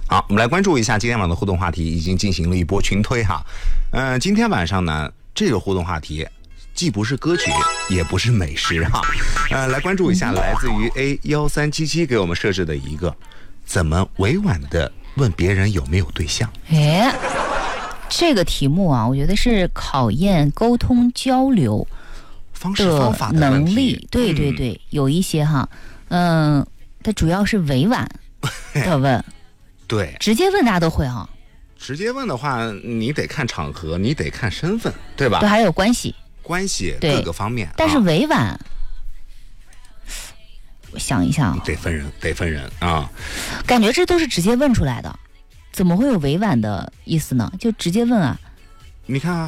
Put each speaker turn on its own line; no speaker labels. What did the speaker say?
好，我们来关注一下今天晚上的互动话题，已经进行了一波群推哈。今天晚上呢，这个互动话题既不是歌曲，也不是美食哈。来关注一下来自于 A1377给我们设置的一个，怎么委婉的问别人有没有对象？
这个题目啊，我觉得是考验沟通交流
方式方法的
能力。对对对，有一些哈，它主要是委婉的问。
对，
直接问大家都会哈。
直接问的话，你得看场合，你得看身份，对吧？
对，还有关系
各个方面。
但是委婉，我想一下啊，
得分人啊。
感觉这都是直接问出来的，怎么会有委婉的意思呢？就直接问啊。
你看啊。